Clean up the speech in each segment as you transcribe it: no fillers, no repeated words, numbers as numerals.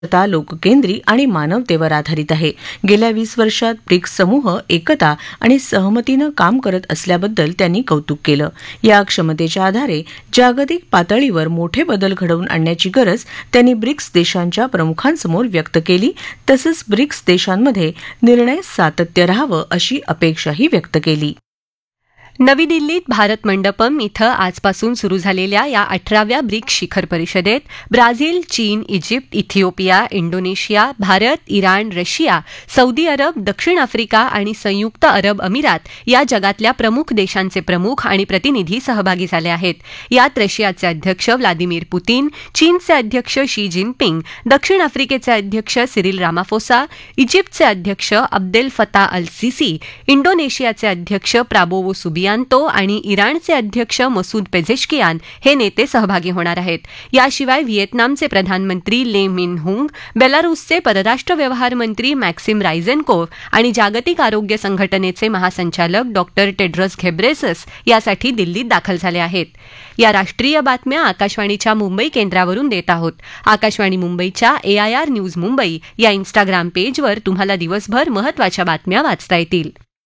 लोककेंद्री आणि मानवतेवर आधारित आहे. गेल्या 20 वर्षात ब्रिक्स समूह एकता आणि सहमतीनं काम करत असल्याबद्दल त्यांनी कौतुक केलं. या क्षमतेच्या आधारे जागतिक पातळीवर मोठे बदल घडवून आणण्याची गरज त्यांनी ब्रिक्स देशांच्या प्रमुखांसमोर व्यक्त केली. तसंच ब्रिक्स देशांमध्ये निर्णय सातत्य राहावं अशी अपेक्षाही व्यक्त केली. नवी दिल्लीत भारत मंडपम इथं आजपासून सुरू झालेल्या या 18व्या ब्रिक्स शिखर परिषदेत ब्राझील, चीन, Egypt, Ethiopia, Indonesia, Bharat, Iran, Russia, Saudi अरब, दक्षिण आफ्रिका आणि संयुक्त अरब अमिरात या जगातल्या प्रमुख देशांचे प्रमुख आणि प्रतिनिधी सहभागी झाले आहेत. यात रशियाचे अध्यक्ष व्लादिमीर पुतीन, चीनचे अध्यक्ष शी जिनपिंग, दक्षिण आफ्रिकेचे अध्यक्ष सिरिल रामाफोसा, इजिप्तचे अध्यक्ष अब्देल फता अल सिसी, इंडोनेशियाचे अध्यक्ष प्राबोवो सुबियांतो आणि इराणचे अध्यक्ष मसूद पेझेशकियान हे नेते सहभागी होणार आहेत. याशिवाय व्हिएतनामचे प्रधानमंत्री ले मिन हुंग, बेलारूसचे परराष्ट्र व्यवहार मंत्री मॅक्सिम रायझेनकोव्ह आणि जागतिक आरोग्य संघटनेचे महासंचालक डॉक्टर टेड्रस घेब्रेसस यासाठी दिल्लीत दाखल झाले आहेत. या राष्ट्रीय बातम्या आकाशवाणीच्या मुंबई केंद्रावरून देत आहोत. आकाशवाणी मुंबईच्या AIR न्यूज मुंबई या इन्स्टाग्राम पेजवर तुम्हाला दिवसभर महत्त्वाच्या बातम्या वाचता येतील.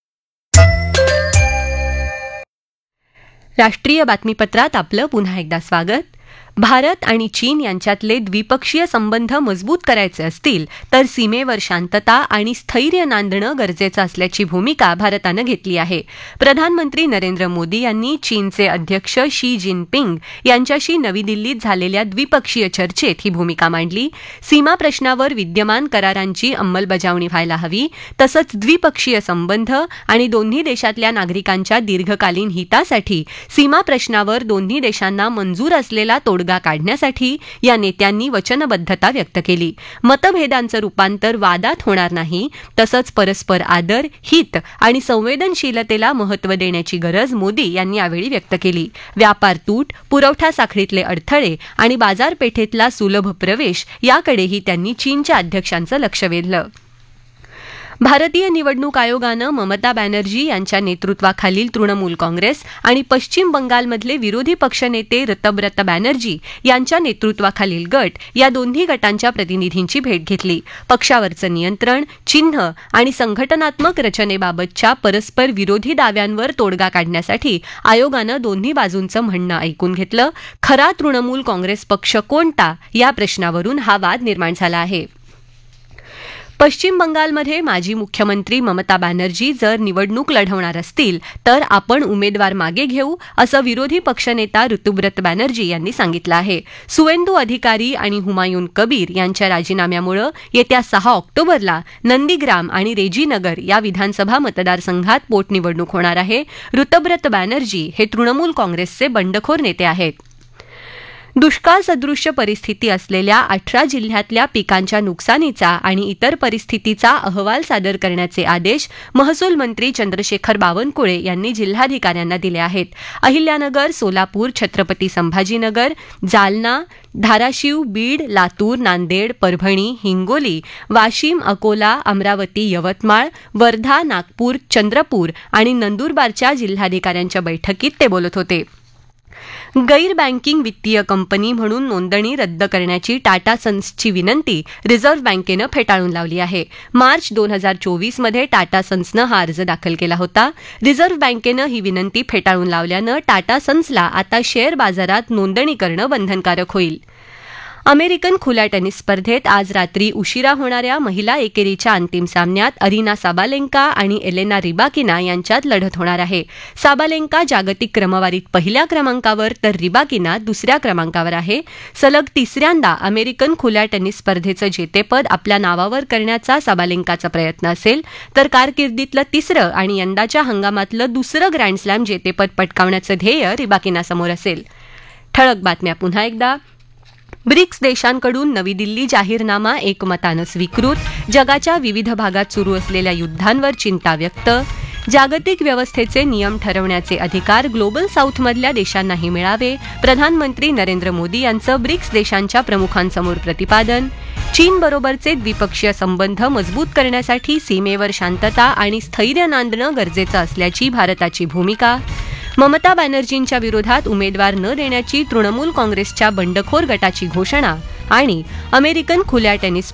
राष्ट्रीय बातमीपत्रात आपलं पुन्हा एकदा स्वागत. भारत आणि चीन यांच्यातले द्विपक्षीय संबंध मजबूत करायचे असतील तर सीमेवर शांतता आणि स्थैर्य नांदणं गरजेचं असल्याची भूमिका भारतानं घेतली आहे. प्रधानमंत्री नरेंद्र मोदी यांनी चीनचे अध्यक्ष शी जिनपिंग यांच्याशी नवी दिल्लीत झालेल्या द्विपक्षीय चर्चेत ही भूमिका मांडली. सीमा प्रश्नावर विद्यमान करारांची अंमलबजावणी व्हायला हवी, तसंच द्विपक्षीय संबंध आणि दोन्ही देशातल्या नागरिकांच्या दीर्घकालीन हितासाठी सीमा प्रश्नावर दोन्ही देशांना मंजूर असलेला तोडगा काढण्यासाठी या नेत्यांनी वचनबद्धता व्यक्त केली. मतभेदांचं रूपांतर वादात होणार नाही, तसंच परस्पर आदर, हित आणि संवेदनशीलतेला महत्त्व देण्याची गरज मोदी यांनी यावेळी व्यक्त केली. व्यापार तूट, पुरवठा साखळीतले अडथळे आणि बाजारपेठेतला सुलभ प्रवेश याकडेही त्यांनी चीनच्या अध्यक्षांचं लक्ष वेधलं. भारतीय निवडणूक आयोगानं ममता बॅनर्जी यांच्या नेतृत्वाखालील तृणमूल काँग्रेस आणि पश्चिम बंगालमधले विरोधी पक्षनेते ऋतब्रत बॅनर्जी यांच्या नेतृत्वाखालील गट या दोन्ही गटांच्या प्रतिनिधींची भेट घेतली. पक्षावरचं नियंत्रण, चिन्ह आणि संघटनात्मक रचनेबाबतच्या परस्पर विरोधी दाव्यांवर तोडगा काढण्यासाठी आयोगानं दोन्ही बाजूंचं म्हणणं ऐकून घेतलं. खरा तृणमूल काँग्रेस पक्ष कोणता या प्रश्नावरून हा वाद निर्माण झाला आहे. पश्चिम बंगालमध्ये माजी मुख्यमंत्री ममता बॅनर्जी जर निवडणूक लढवणार असतील तर आपण उमेदवार मागे घेऊ, असं विरोधी पक्षनेता ऋतुब्रत बॅनर्जी यांनी सांगितलं आहे. सुवेंदू अधिकारी आणि हुमायून कबीर यांच्या राजीनाम्यामुळे येत्या 6 ऑक्टोबरला नंदीग्राम आणि रेजीनगर या विधानसभा मतदारसंघात पोटनिवडणूक होणार आहे. ऋतुब्रत बॅनर्जी हे तृणमूल काँग्रेसचे बंडखोर नेते आहेत. दुष्काळ सदृश्य परिस्थिती असलेल्या 18 जिल्ह्यातल्या पिकांच्या नुकसानीचा आणि इतर परिस्थितीचा अहवाल सादर करण्याचे आदेश महसूल मंत्री चंद्रशेखर बावनकुळे यांनी जिल्हाधिकाऱ्यांना दिले आहेत. अहिल्यानगर, सोलापूर, छत्रपती संभाजीनगर, जालना, धाराशिव, बीड, लातूर, नांदेड, परभणी, हिंगोली, वाशिम, अकोला, अमरावती, यवतमाळ, वर्धा, नागपूर, चंद्रपूर आणि नंदुरबारच्या जिल्हाधिकाऱ्यांच्या बैठकीत ते बोलत होते. गैर बँकिंग वित्तीय कंपनी म्हणून नोंदणी रद्द करण्याची टाटा सन्सची विनंती रिझर्व्ह बँकेनं फेटाळून लावली आहे. मार्च 2024 मध्ये टाटा सन्सनं हा अर्ज दाखल केला होता. रिझर्व्ह बँकेनं ही विनंती फेटाळून लावल्यानं टाटा सन्सला आता शेअर बाजारात नोंदणी करणं बंधनकारक होईल. अमेरिकन खुल्या टेनिस स्पर्धेत आज रात्री उशिरा होणाऱ्या महिला एकेरीच्या अंतिम सामन्यात अरिना साबालेंका आणि एलेना रिबाकिना यांच्यात लढत होणार आहे. साबालेंका जागतिक क्रमवारीत पहिल्या क्रमांकावर तर रिबाकिना दुसऱ्या क्रमांकावर आहे. सलग तिसऱ्यांदा अमेरिकन खुल्या टेनिस स्पर्धेचं जेतेपद आपल्या नावावर करण्याचा साबालेंकाचा प्रयत्न असेल, तर कारकिर्दीतलं तिसरं आणि यंदाच्या हंगामातलं दुसरं ग्रँडस्लॅम जेतेपद पटकावण्याचं ध्येय रिबाकिनासमोर असेल. ठळक बातम्या पुन्हा एकदा. ब्रिक्स देशांकडून नवी दिल्ली जाहीरनामा एकमतानं स्वीकृत. जगाच्या विविध भागात सुरू असलेल्या युद्धांवर चिंता व्यक्त. जागतिक व्यवस्थेचे नियम ठरवण्याचे अधिकार ग्लोबल साऊथमधल्या देशांनाही मिळावे, प्रधानमंत्री नरेंद्र मोदी यांचं ब्रिक्स देशांच्या प्रमुखांसमोर प्रतिपादन. चीनबरोबरचे द्विपक्षीय संबंध मजबूत करण्यासाठी सीमेवर शांतता आणि स्थैर्य नांदणं गरजेचं असल्याची भारताची भूमिका. ममता बॅनर्जींच्या विरोधात उमेदवार न देण्याची तृणमूल काँग्रेसच्या बंडखोर गटाची घोषणा आणि अमेरिकन खुल्या टेनिस